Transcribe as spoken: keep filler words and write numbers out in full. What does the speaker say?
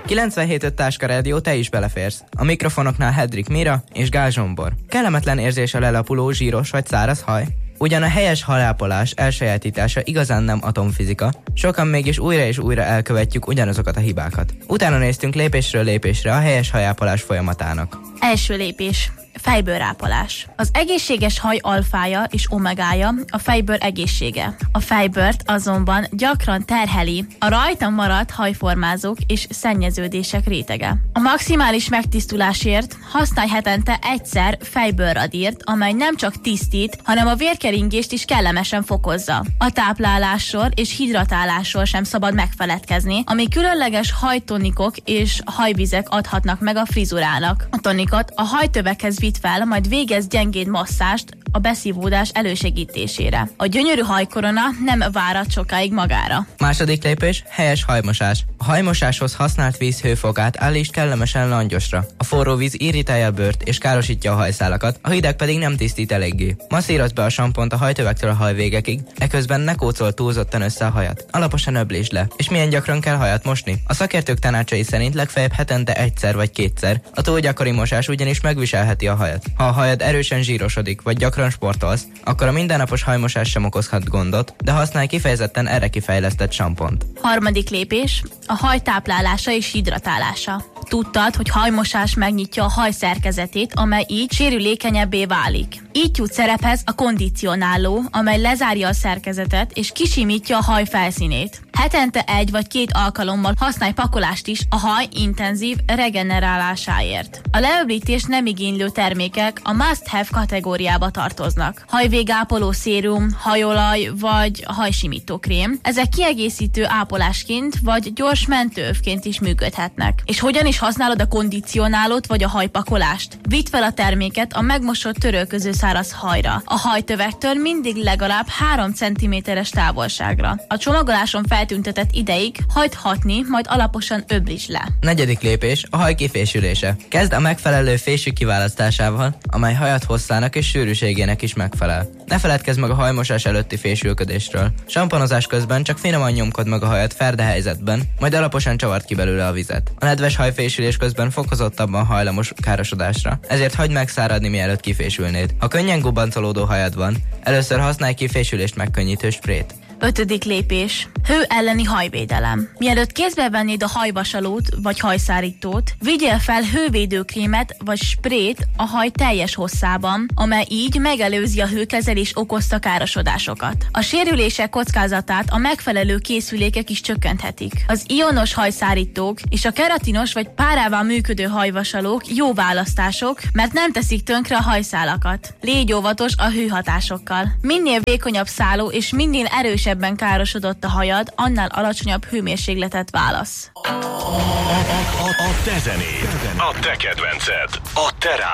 kilencvenhét öt Táska Rádió, te is beleférsz. A mikrofonoknál Hedrik Mira és Gál Zsombor. Kellemetlen érzés a lelapuló, zsíros vagy száraz haj? Ugyan a helyes hajápolás elsajátítása igazán nem atomfizika, sokan mégis újra és újra elkövetjük ugyanazokat a hibákat. Utána néztünk lépésről lépésre a helyes hajápolás folyamatának. Első lépés. Fejbőrápolás. Az egészséges haj alfája és omegája a fejbőr egészsége. A fejbőrt azonban gyakran terheli a rajta maradt hajformázók és szennyeződések rétege. A maximális megtisztulásért használj hetente egyszer fejbőrradírt, amely nem csak tisztít, hanem a vérkeringést is kellemesen fokozza. A táplálásról és hidratálásról sem szabad megfeledkezni, ami különleges hajtonikok és hajvizek adhatnak meg a frizurának. A tonikot a hajtövekhez vitt fel, majd végez gyengéd masszást a beszívódás elősegítésére. A gyönyörű hajkorona nem várat sokáig magára. Második lépés, helyes hajmosás. A hajmosáshoz használt víz hőfokát állítsd kellemesen langyosra. A forró víz irritálja a bőrt és károsítja a hajszálakat, a hideg pedig nem tisztít eléggé. Masszírozd be a sampont a hajtövektől a hajvégekig, eközben ne kócold túlzottan össze a hajat. Alaposan öblésd le. És milyen gyakran kell hajat mosni? A szakértők tanácsai szerint legfeljebb hetente egyszer vagy kétszer. A túl gyakori mosás ugyanis megviselheti a hajat. Ha a hajad erősen zsírosodik, vagy gyakran sportolsz, akkor a mindennapos hajmosás sem okozhat gondot, de használj kifejezetten erre kifejlesztett sampont. Harmadik lépés, a haj táplálása és hidratálása. Tudtad, hogy hajmosás megnyitja a haj szerkezetét, amely így sérülékenyebbé válik. Így jut szerephez a kondicionáló, amely lezárja a szerkezetet és kisimítja a haj felszínét. Hetente egy vagy két alkalommal használj pakolást is a haj intenzív regenerálásáért. A leöblítést nem igénylő termékek a must-have kategóriába tartoznak. Hajvégápoló szérum, hajolaj vagy hajsimító krém. Ezek kiegészítő ápolásként vagy gyors mentőövként is működhetnek. És hogyan is használod a kondicionálót vagy a hajpakolást? Vidd fel a terméket a megmosott törölköző száraz hajra. A hajtövektől mindig legalább három centiméteres távolságra. A csomagoláson feltüntetett ideig hagyd hatni, majd alaposan öblítsd le. Negyedik lépés, a haj kifésülése. Kezd a megfelelő fésű kiválasztásával, amely hajad hosszának és sűrűségének is megfelel. Ne feledkezz meg a hajmosás előtti fésülködésről. Samponozás közben csak finoman nyomkod meg a hajat ferde helyzetben, majd alaposan csavard ki belőle a vizet. A nedves hajfésülés közben fokozottabban hajlamos károsodásra, ezért hagyd megszáradni, mielőtt kifésülnéd. Ha könnyen gubancolódó hajad van, először használj ki fésülést megkönnyítő sprét. Ötödik lépés. Hő elleni hajvédelem. Mielőtt kézbe vennéd a hajvasalót vagy hajszárítót, vigyél fel hővédőkrémet vagy sprét a haj teljes hosszában, amely így megelőzi a hőkezelés okozta károsodásokat. A sérülések kockázatát a megfelelő készülékek is csökkenthetik. Az ionos hajszárítók és a keratinos vagy párával működő hajvasalók jó választások, mert nem teszik tönkre a hajszálakat. Légy óvatos a hőhatásokkal. Minél vékonyabb száló és minél erősebb ebben károsodott a hajad, annál alacsonyabb hőmérsékletet válasz. A, a, a, a te zenéd, a te kedvenced, a te